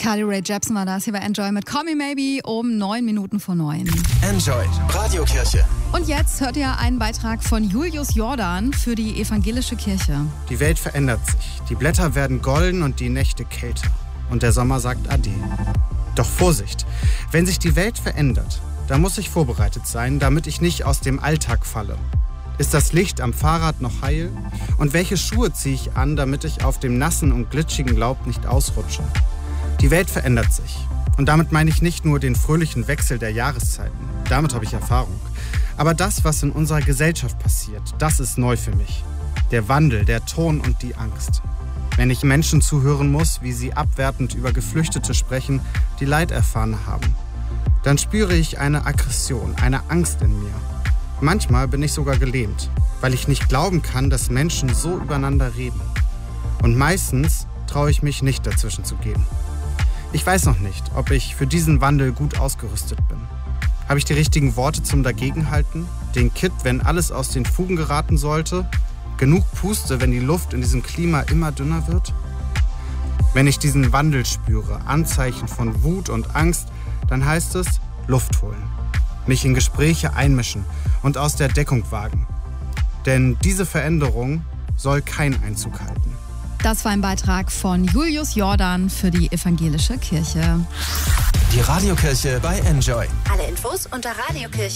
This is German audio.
Carly Rae Jepsen war das hier bei Enjoy mit Call Me Maybe um 9 Minuten vor 9. Enjoy Radiokirche. Und jetzt hört ihr einen Beitrag von Julius Jordan für die evangelische Kirche. Die Welt verändert sich. Die Blätter werden golden und die Nächte kälter. Und der Sommer sagt Ade. Doch Vorsicht, wenn sich die Welt verändert, dann muss ich vorbereitet sein, damit ich nicht aus dem Alltag falle. Ist das Licht am Fahrrad noch heil? Und welche Schuhe ziehe ich an, damit ich auf dem nassen und glitschigen Laub nicht ausrutsche? Die Welt verändert sich. Und damit meine ich nicht nur den fröhlichen Wechsel der Jahreszeiten. Damit habe ich Erfahrung. Aber das, was in unserer Gesellschaft passiert, das ist neu für mich. Der Wandel, der Ton und die Angst. Wenn ich Menschen zuhören muss, wie sie abwertend über Geflüchtete sprechen, die Leid erfahren haben, dann spüre ich eine Aggression, eine Angst in mir. Manchmal bin ich sogar gelähmt, weil ich nicht glauben kann, dass Menschen so übereinander reden. Und meistens traue ich mich nicht, dazwischen zu gehen. Ich weiß noch nicht, ob ich für diesen Wandel gut ausgerüstet bin. Habe ich die richtigen Worte zum Dagegenhalten? Den Kit, wenn alles aus den Fugen geraten sollte? Genug Puste, wenn die Luft in diesem Klima immer dünner wird? Wenn ich diesen Wandel spüre, Anzeichen von Wut und Angst, dann heißt es Luft holen. Mich in Gespräche einmischen und aus der Deckung wagen. Denn diese Veränderung soll keinen Einzug halten. Das war ein Beitrag von Julius Jordan für die evangelische Kirche. Die Radiokirche bei Enjoy. Alle Infos unter Radiokirche.